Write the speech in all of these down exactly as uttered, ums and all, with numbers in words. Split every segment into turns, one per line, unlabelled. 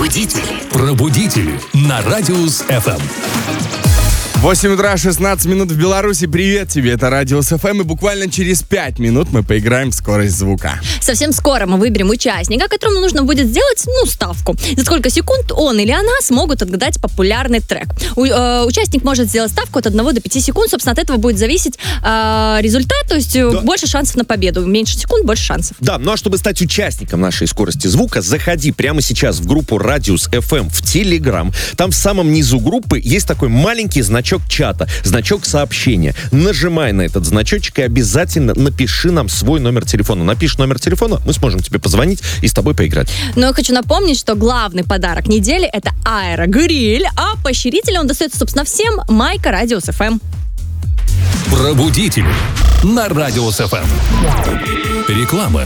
Пробудители. Пробудители на Радиус эф эм.
восемь утра, шестнадцать минут в Беларуси. Привет тебе, это Радиус эф эм. И буквально через пять минут мы поиграем в скорость звука.
Совсем скоро мы выберем участника, которому нужно будет сделать, ну, ставку. За сколько секунд он или она смогут отгадать популярный трек. У, э, участник может сделать ставку от одного до пяти секунд. Собственно, от этого будет зависеть э, результат. То есть да. больше шансов на победу. Меньше секунд, больше шансов.
Да, ну а чтобы стать участником нашей скорости звука, заходи прямо сейчас в группу Радиус эф эм в Телеграм. Там в самом низу группы есть такой маленький значок чата, значок сообщения. Нажимай на этот значочек и обязательно напиши нам свой номер телефона. Напиши номер телефона, мы сможем тебе позвонить и с тобой поиграть.
Но я хочу напомнить, что главный подарок недели — это аэрогриль, а поощрителю он достается, собственно, всем. Майка Радиус эф эм.
Пробудители на Радиус эф эм. Реклама.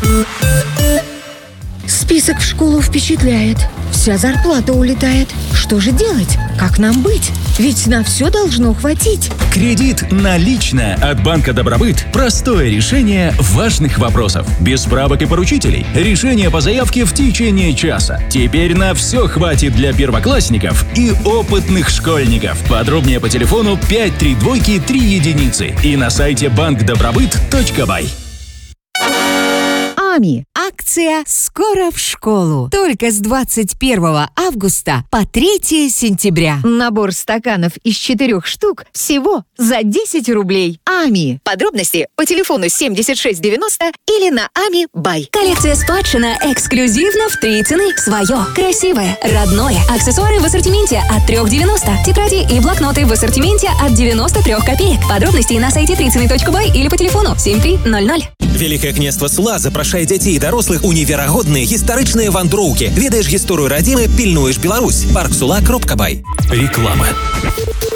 Список в школу впечатляет. Вся зарплата улетает. Что же делать? Как нам быть? Ведь на все должно хватить.
Кредит налично от Банка Добробыт. Простое решение важных вопросов. Без справок и поручителей. Решение по заявке в течение часа. Теперь на все хватит для первоклассников и опытных школьников. Подробнее по телефону пять три двойки три единицы и на сайте банк добробыт точка бай.
АМИ. Акция «Скоро в школу». Только с двадцать первого августа по третьего сентября. Набор стаканов из четырех штук всего за десять рублей. АМИ. Подробности по телефону семьдесят шесть девяносто или на ами бай.
Коллекция «Спадщина» эксклюзивно в три цены. Свое, красивое, родное. Аксессуары в ассортименте от три девяносто. Тетради и блокноты в ассортименте от девяносто три копеек. Подробности на сайте три цены точка бай или по телефону семь три ноль ноль.
Вялікае княства Сула запрашае дзяцей і дарослых у неверагодныя гістарычныя вандроўкі. Ведаеш гісторыю радзімы, пільнуеш Беларусь. Парк Сула кропка бай.
Реклама.